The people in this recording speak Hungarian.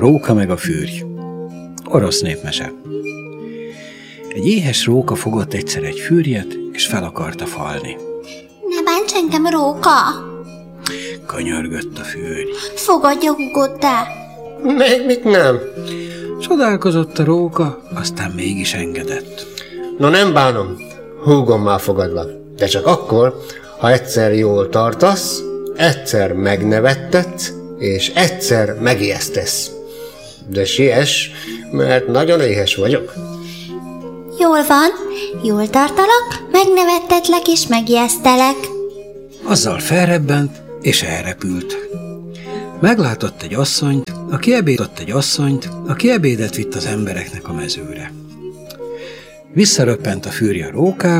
róka meg a fűrj. Orosz népmese. Egy éhes róka fogott egyszer egy fűrjet, és fel akarta falni. Ne bánts engem, róka! Könyörgött a fűrj. Fogadja húgod, de! Még mit nem? Csodálkozott a róka, aztán mégis engedett. No nem bánom, húgommal fogadlak, de csak akkor, ha egyszer jól tartasz, egyszer megnevettetsz, és egyszer megijesztesz. De siess, mert nagyon éhes vagyok. Jól van, jól tartalak, megnevettetlek és megijesztelek. Azzal felrebbent, és elrepült. Meglátott egy asszonyt, aki ebédet vitt az embereknek a mezőre. Visszaröppent a fűrje a rókához,